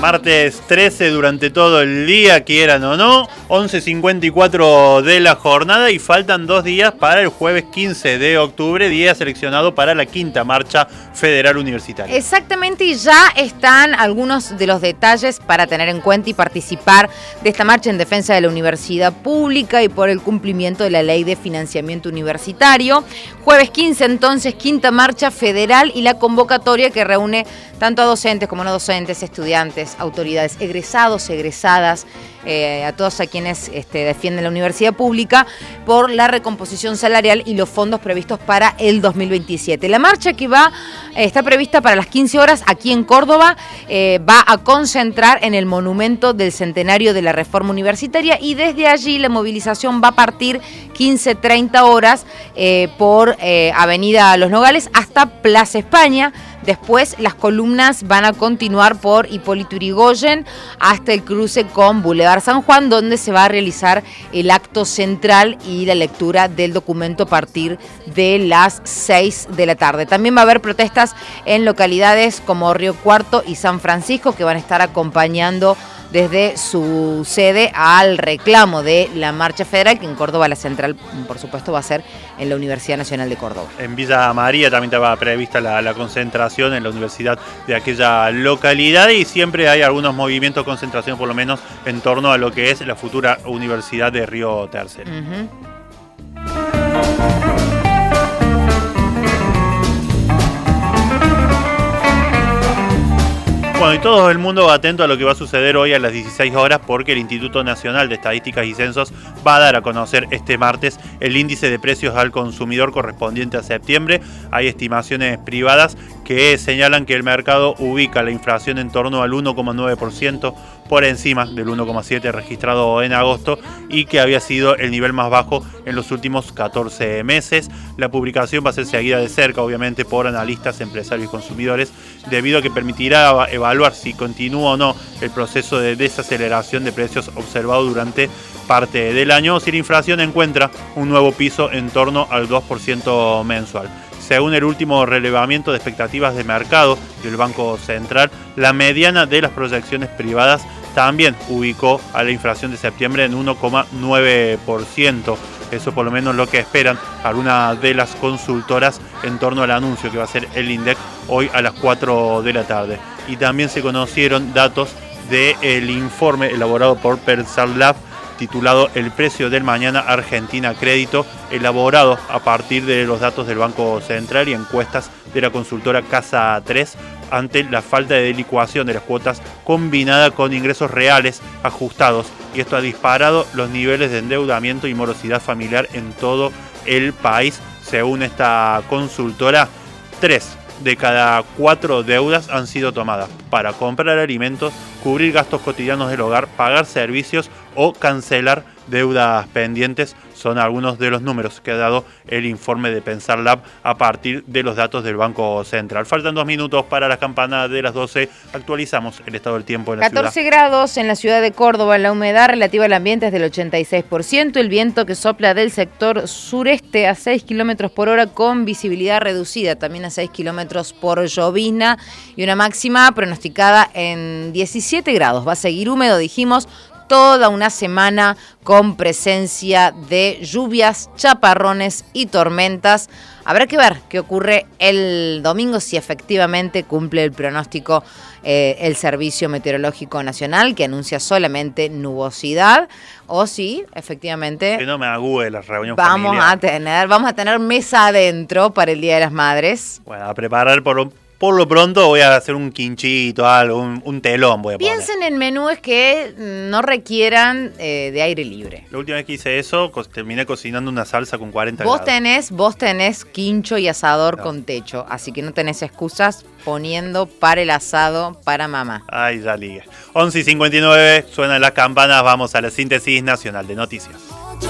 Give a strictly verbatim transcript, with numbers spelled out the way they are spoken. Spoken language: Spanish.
Martes trece durante todo el día, quieran o no, once cincuenta y cuatro de la jornada y faltan dos días para el jueves quince de octubre, día seleccionado para la quinta marcha federal universitaria. Exactamente, y ya están algunos de los detalles para tener en cuenta y participar de esta marcha en defensa de la universidad pública y por el cumplimiento de la ley de financiamiento universitario. Jueves quince entonces, quinta marcha federal y la convocatoria que reúne tanto a docentes como no docentes, estudiantes, autoridades, egresados, egresadas, eh, a todos a quienes este, defienden la universidad pública por la recomposición salarial y los fondos previstos para el dos mil veintisiete. La marcha que va eh, está prevista para las quince horas aquí en Córdoba, eh, va a concentrar en el monumento del centenario de la reforma universitaria y desde allí la movilización va a partir quince treinta horas eh, por eh, Avenida Los Nogales hasta Plaza España. Después las columnas van a continuar por Hipólito Yrigoyen hasta el cruce con Boulevard San Juan, donde se va a realizar el acto central y la lectura del documento a partir de las seis de la tarde. También va a haber protestas en localidades como Río Cuarto y San Francisco que van a estar acompañando desde su sede al reclamo de la marcha federal, que en Córdoba la central, por supuesto, va a ser en la Universidad Nacional de Córdoba. En Villa María también estaba prevista la, la concentración en la universidad de aquella localidad y siempre hay algunos movimientos de concentración, por lo menos en torno a lo que es la futura Universidad de Río Tercero. Uh-huh. Bueno, y todo el mundo atento a lo que va a suceder hoy a las dieciséis horas porque el Instituto Nacional de Estadísticas y Censos va a dar a conocer este martes el índice de precios al consumidor correspondiente a septiembre. Hay estimaciones privadas que señalan que el mercado ubica la inflación en torno al uno coma nueve por ciento por encima del uno coma siete por ciento registrado en agosto y que había sido el nivel más bajo en los últimos catorce meses. La publicación va a ser seguida de cerca, obviamente, por analistas, empresarios y consumidores, debido a que permitirá evaluar si continúa o no el proceso de desaceleración de precios observado durante parte del año o si la inflación encuentra un nuevo piso en torno al dos por ciento mensual. Según el último relevamiento de expectativas de mercado del Banco Central, la mediana de las proyecciones privadas también ubicó a la inflación de septiembre en uno coma nueve por ciento. Eso por lo menos lo que esperan algunas de las consultoras en torno al anuncio que va a ser el INDEC hoy a las cuatro de la tarde. Y también se conocieron datos del informe elaborado por PensadLab titulado El precio del mañana Argentina Crédito, elaborado a partir de los datos del Banco Central y encuestas de la consultora Casa tres ante la falta de licuación de las cuotas combinada con ingresos reales ajustados, y esto ha disparado los niveles de endeudamiento y morosidad familiar en todo el país. Según esta consultora, tres de cada cuatro deudas han sido tomadas para comprar alimentos, cubrir gastos cotidianos del hogar, pagar servicios o cancelar deudas pendientes. Son algunos de los números que ha dado el informe de PensadLab a partir de los datos del Banco Central. Faltan dos minutos para las campanas de las doce. Actualizamos el estado del tiempo en la ciudad. catorce grados en la ciudad de Córdoba. La humedad relativa al ambiente es del ochenta y seis por ciento. El viento que sopla del sector sureste a seis kilómetros por hora con visibilidad reducida, también a seis kilómetros por llovizna, y una máxima pronosticada en diecisiete grados. Va a seguir húmedo, dijimos, toda una semana con presencia de lluvias, chaparrones y tormentas. Habrá que ver qué ocurre el domingo, si efectivamente cumple el pronóstico eh, el Servicio Meteorológico Nacional, que anuncia solamente nubosidad, o si efectivamente que no me agüe la reunión vamos familiar. a tener, vamos a tener mesa adentro para el Día de las Madres. Bueno, a preparar por un Por lo pronto voy a hacer un quinchito, algo, un, un telón voy a poner. Piensen en menús que no requieran eh, de aire libre. La última vez que hice eso, co- terminé cocinando una salsa con cuarenta Vos grados. tenés, vos tenés quincho y asador No. con techo, así que no tenés excusas poniendo para el asado para mamá. Ay, ya ligue. once y cincuenta y nueve, suenan las campanas, vamos a la síntesis nacional de noticias.